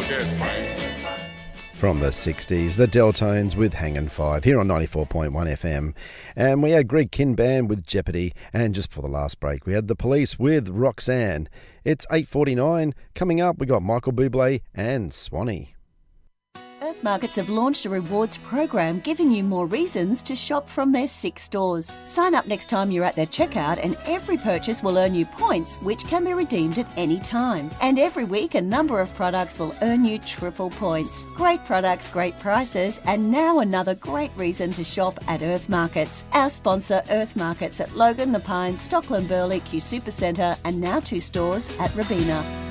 forget, Frank. From the 60s, the Deltones with Hangin' Five here on 94.1 FM. And we had Greg Kinband with Jeopardy. And just for the last break, we had The Police with Roxanne. It's 8:49. Coming up, we got Michael Bublé and Swanee. Earth Markets have launched a rewards program giving you more reasons to shop from their 6 stores. Sign up next time you're at their checkout and every purchase will earn you points which can be redeemed at any time. And every week a number of products will earn you triple points. Great products, great prices, and now another great reason to shop at Earth Markets. Our sponsor Earth Markets at Logan, The Pines, Stockland Burley, Q Supercentre and now 2 stores at Robina.